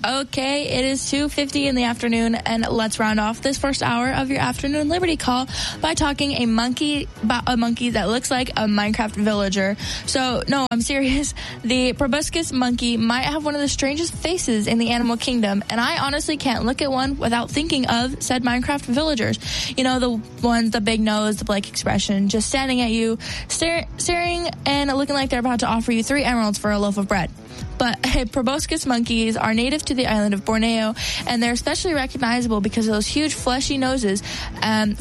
Okay, it is 2:50 in the afternoon, and let's round off this first hour of your afternoon Liberty Call by talking about a monkey that looks like a Minecraft villager. So, no, I'm serious. The proboscis monkey might have one of the strangest faces in the animal kingdom, and I honestly can't look at one without thinking of said Minecraft villagers. You know, the ones, the big nose, the blank expression, just standing at you, staring and looking like they're about to offer you 3 emeralds for a loaf of bread. But proboscis monkeys are native to the island of Borneo, and they're especially recognizable because of those huge flashy noses. And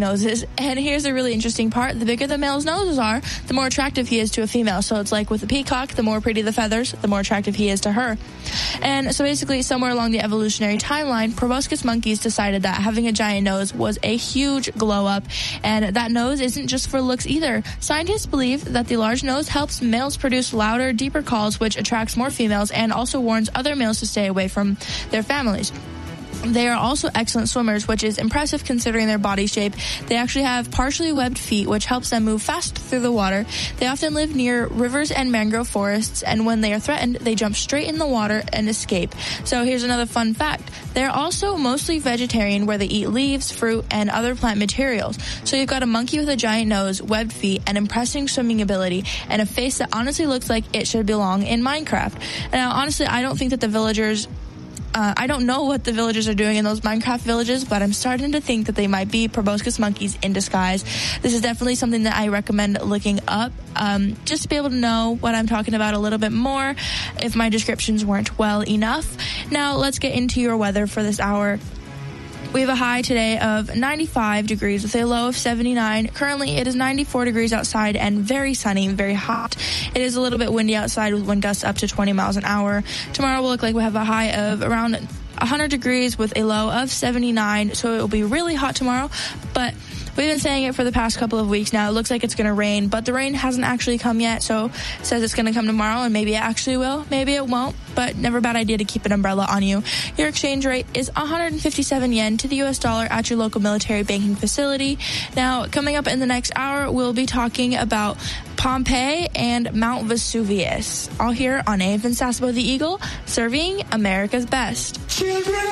here's a really interesting part. The bigger the male's noses are, the more attractive he is to a female. So it's like with a peacock, the more pretty the feathers, the more attractive he is to her. And so basically, somewhere along the evolutionary timeline, proboscis monkeys decided that having a giant nose was a huge glow-up, and that nose isn't just for looks either. Scientists believe that the large nose helps males produce louder, deeper calls, which attracts more females and also warns other males to stay away from their families. They are also excellent swimmers, which is impressive considering their body shape. They actually have partially webbed feet, which helps them move fast through the water. They often live near rivers and mangrove forests, and when they are threatened, they jump straight in the water and escape. So here's another fun fact. They're also mostly vegetarian, where they eat leaves, fruit, and other plant materials. So you've got a monkey with a giant nose, webbed feet, an impressive swimming ability, and a face that honestly looks like it should belong in Minecraft. Now, honestly, I don't think that the villagers... I don't know what the villagers are doing in those Minecraft villages, but I'm starting to think that they might be proboscis monkeys in disguise. This is definitely something that I recommend looking up, just to be able to know what I'm talking about a little bit more if my descriptions weren't well enough. Now, let's get into your weather for this hour. We have a high today of 95 degrees with a low of 79. Currently, it is 94 degrees outside and very sunny, very hot. It is a little bit windy outside with wind gusts up to 20 miles an hour. Tomorrow will look like we have a high of around 100 degrees with a low of 79, so it will be really hot tomorrow, but we've been saying it for the past couple of weeks now. It looks like it's going to rain, but the rain hasn't actually come yet, so it says it's going to come tomorrow, and maybe it actually will, maybe it won't, but never a bad idea to keep an umbrella on you. Your exchange rate is 157 yen to the U.S. dollar at your local military banking facility. Now, coming up in the next hour, we'll be talking about Pompeii and Mount Vesuvius, all here on A.M. Sasebo the Eagle, serving America's best. Children.